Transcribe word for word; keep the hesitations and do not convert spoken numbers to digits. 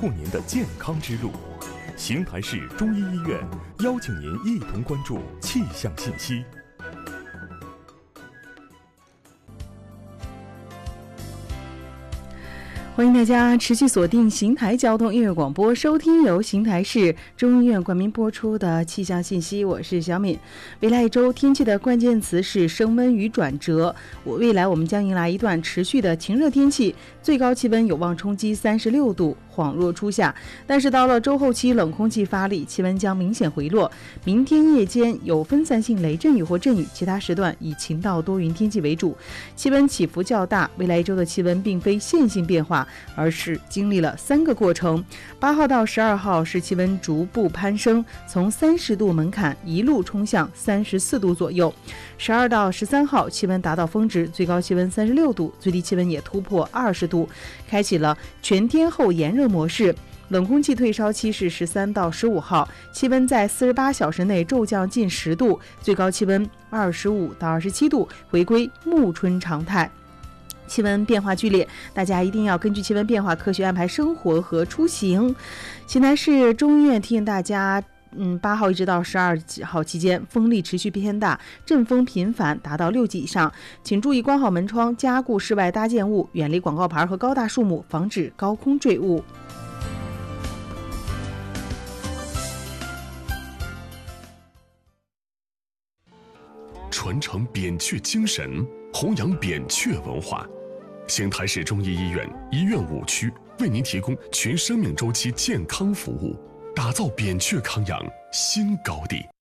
拓您的健康之路。邢台市中医医院邀请您一同关注气象信息。 欢迎大家持续锁定邢台交通音乐广播，收听由邢台市中医院冠名播出的气象信息。我是小敏。未来一周天气的关键词是升温与转折。我未来我们将迎来一段持续的晴热天气，最高气温有望冲击三十六度，恍若初夏。但是到了周后期，冷空气发力，气温将明显回落。明天夜间有分散性雷阵雨或阵雨，其他时段以晴到多云天气为主，气温起伏较大。未来一周的气温并非线性变化，而是经历了三个过程。八号到十二号是气温逐步攀升，从三十度门槛一路冲向三十四度左右。十二到十三号气温达到峰值，最高气温三十六度，最低气温也突破二十度，开启了全天候炎热模式。冷空气退烧期是十三到十五号，气温在四十八小时内骤降近十度，最高气温二十五到二十七度，回归暮春常态。气温变化剧烈，大家一定要根据气温变化科学安排生活和出行。邢台市中医院提醒大家，嗯，八号一直到十二号期间，风力持续偏大，阵风频繁，达到六级以上，请注意关好门窗，加固室外搭建物，远离广告牌和高大树木，防止高空坠物。 传承扁鹊精神，弘扬扁鹊文化。邢台市中医医院医院五区为您提供全生命周期健康服务，打造扁鹊康养新高地。